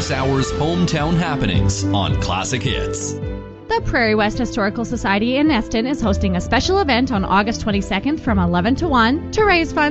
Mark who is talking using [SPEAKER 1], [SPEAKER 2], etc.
[SPEAKER 1] this hour's hometown happenings on Classic Hits.
[SPEAKER 2] The Prairie West Historical Society in Eston is hosting a special event on August 22nd from 11 to 1 to raise funds